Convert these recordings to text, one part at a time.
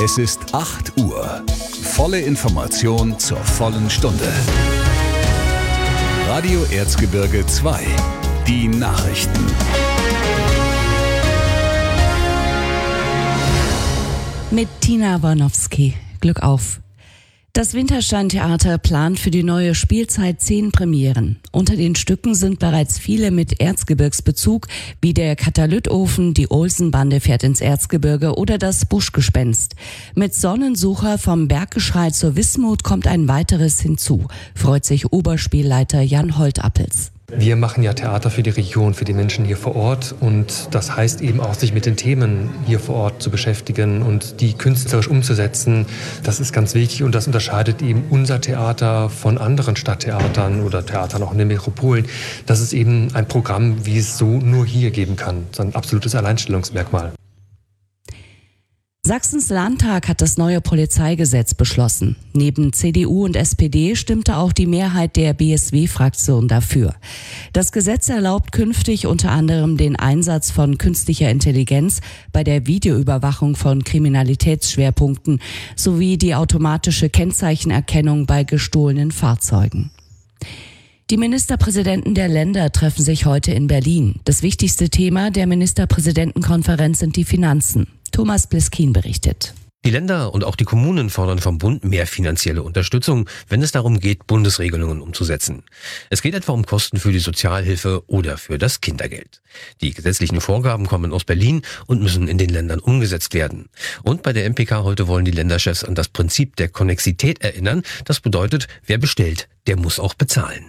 Es ist 8 Uhr. Volle Information zur vollen Stunde. Radio Erzgebirge 2. Die Nachrichten. Mit Tina Warnowski. Glück auf. Das Winterstein-Theater plant für die neue Spielzeit 10 Premieren. Unter den Stücken sind bereits viele mit Erzgebirgsbezug, wie der Katalytofen, die Olsenbande fährt ins Erzgebirge oder das Buschgespenst. Mit Sonnensucher vom Berggeschrei zur Wismut kommt ein weiteres hinzu, freut sich Oberspielleiter Jan Holtappels. Wir machen ja Theater für die Region, für die Menschen hier vor Ort, und das heißt eben auch, sich mit den Themen hier vor Ort zu beschäftigen und die künstlerisch umzusetzen. Das ist ganz wichtig und das unterscheidet eben unser Theater von anderen Stadttheatern oder Theatern auch in den Metropolen. Das ist eben ein Programm, wie es so nur hier geben kann. Das ist ein absolutes Alleinstellungsmerkmal. Sachsens Landtag hat das neue Polizeigesetz beschlossen. Neben CDU und SPD stimmte auch die Mehrheit der BSW-Fraktion dafür. Das Gesetz erlaubt künftig unter anderem den Einsatz von künstlicher Intelligenz bei der Videoüberwachung von Kriminalitätsschwerpunkten sowie die automatische Kennzeichenerkennung bei gestohlenen Fahrzeugen. Die Ministerpräsidenten der Länder treffen sich heute in Berlin. Das wichtigste Thema der Ministerpräsidentenkonferenz sind die Finanzen. Thomas Bliskin berichtet. Die Länder und auch die Kommunen fordern vom Bund mehr finanzielle Unterstützung, wenn es darum geht, Bundesregelungen umzusetzen. Es geht etwa um Kosten für die Sozialhilfe oder für das Kindergeld. Die gesetzlichen Vorgaben kommen aus Berlin und müssen in den Ländern umgesetzt werden. Und bei der MPK heute wollen die Länderchefs an das Prinzip der Konnexität erinnern. Das bedeutet, wer bestellt, der muss auch bezahlen.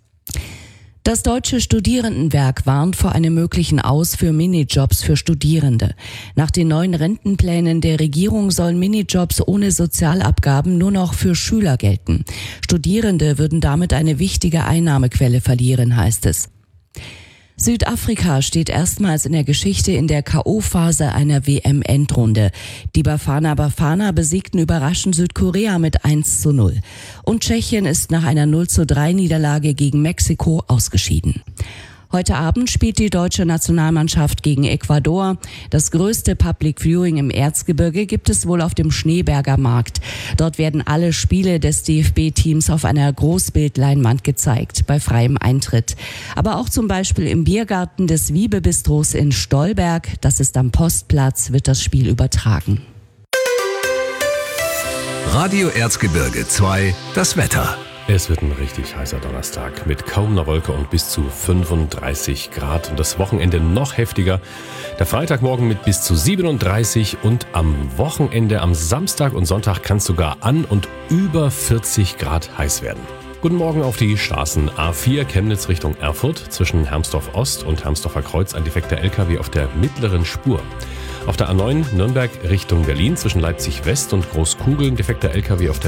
Das Deutsche Studierendenwerk warnt vor einem möglichen Aus für Minijobs für Studierende. Nach den neuen Rentenplänen der Regierung sollen Minijobs ohne Sozialabgaben nur noch für Schüler gelten. Studierende würden damit eine wichtige Einnahmequelle verlieren, heißt es. Südafrika steht erstmals in der Geschichte in der K.O.-Phase einer WM-Endrunde. Die Bafana besiegten überraschend Südkorea mit 1:0. Und Tschechien ist nach einer 0:3 gegen Mexiko ausgeschieden. Heute Abend spielt die deutsche Nationalmannschaft gegen Ecuador. Das größte Public Viewing im Erzgebirge gibt es wohl auf dem Schneeberger Markt. Dort werden alle Spiele des DFB-Teams auf einer Großbildleinwand gezeigt, bei freiem Eintritt. Aber auch zum Beispiel im Biergarten des Wiebe-Bistros in Stolberg, das ist am Postplatz, wird das Spiel übertragen. Radio Erzgebirge 2, das Wetter. Es wird ein richtig heißer Donnerstag mit kaum einer Wolke und bis zu 35 Grad. Und das Wochenende noch heftiger. Der Freitagmorgen mit bis zu 37 und am Wochenende, am Samstag und Sonntag kann es sogar an und über 40 Grad heiß werden. Guten Morgen auf die Straßen. A4 Chemnitz Richtung Erfurt. Zwischen Hermsdorf Ost und Hermsdorfer Kreuz ein defekter LKW auf der mittleren Spur. Auf der A9 Nürnberg Richtung Berlin zwischen Leipzig West und Großkugeln defekter LKW auf der